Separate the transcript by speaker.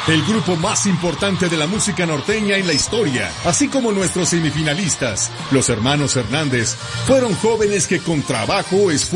Speaker 1: el grupo más importante de la música norteña en la historia, así como nuestros semifinalistas, los hermanos Hernández, fueron jóvenes que con trabajo, esfuerzo